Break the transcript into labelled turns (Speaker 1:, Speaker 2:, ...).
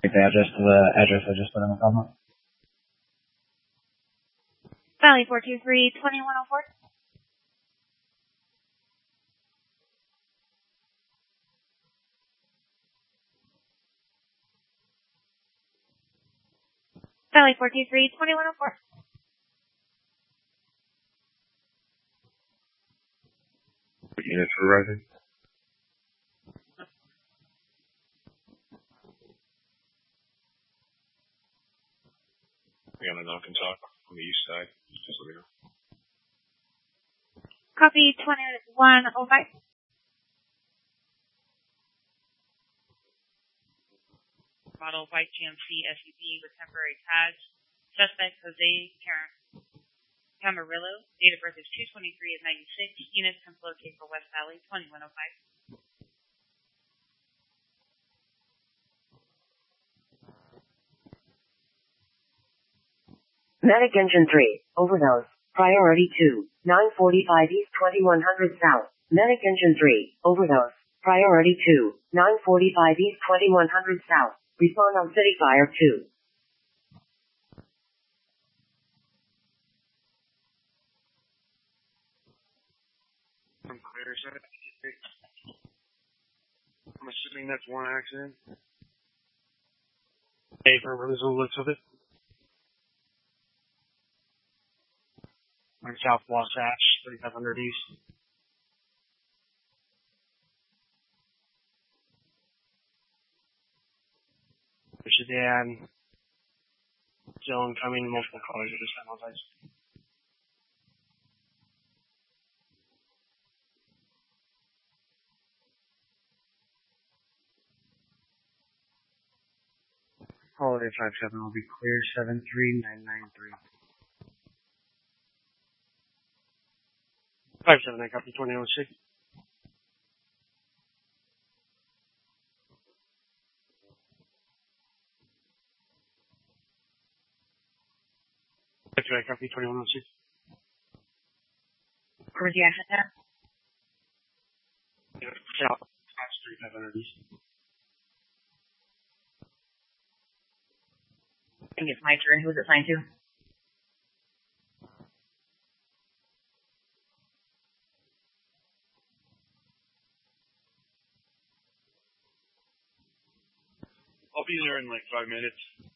Speaker 1: get the address to the address I just put in the comment.
Speaker 2: Valley 423-2104. Valley 423-2104.
Speaker 3: What units were arriving? We got a knock and talk on the east side. Just let me know.
Speaker 2: Copy 2105.
Speaker 4: Model white GMC SUV with temporary tags. Suspect Jose Camarillo. Date of birth is 2/23 of 96. Units can locate for West Valley 2105.
Speaker 5: Medic Engine 3, overdose, priority 2, 945 East 2100 South. Medic Engine 3, overdose, priority 2, 945 East 2100 South. Respond on City Fire 2.
Speaker 3: I'm clear, sir. I'm assuming that's one accident. Hey, for what is the looks of it? On South Wasatch, 3500 East. Sedan, still incoming, multiple cars at this time, I'll advise. Holiday 57 will be clear, 73993. 57, I copy 2006. I copy 2106.
Speaker 4: Where's the accident at?
Speaker 3: South, 3500 East.
Speaker 4: I think it's my turn. Who is it signed to?
Speaker 3: I'll be there in like 5 minutes.